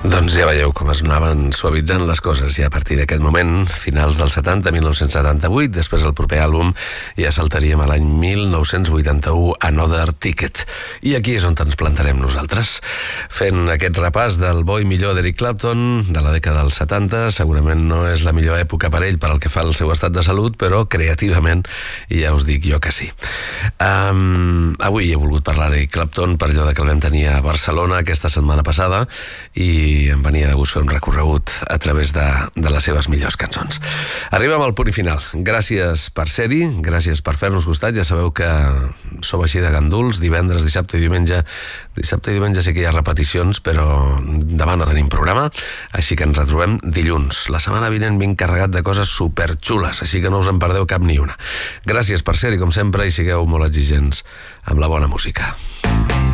Doncs ja veieu com es anaven suavitzant les coses ja a partir d'aquest moment, finals dels 70, 1978, després el proper àlbum ja saltaríem a l'any 1981, Another Ticket. I aquí és on ens plantarem nosaltres, fent aquest repàs del bo i millor d'Eric Clapton de la dècada dels 70. Segurament no és la millor època per ell per al que fa el seu estat de salut, però creativament ja us dic jo que sí. Avui he volgut parlar d'Eric Clapton per allò que el vam tenir a Barcelona aquesta setmana passada i em venia de gust fer un recorregut a través de les seves millors cançons. Arribem al punt i final. Gràcies per ser-hi, gràcies per fer-nos costat. Ja sabeu que som així de ganduls, divendres, dissabte i diumenge. Dissabte i diumenge sí que hi ha repeticions, però demà no tenim programa, així que ens retrobem dilluns. La setmana vinent vinc carregat de coses superxules, així que no us en perdeu cap ni una. Gràcies per ser-hi, com sempre, i sigueu molt exigents amb la bona música.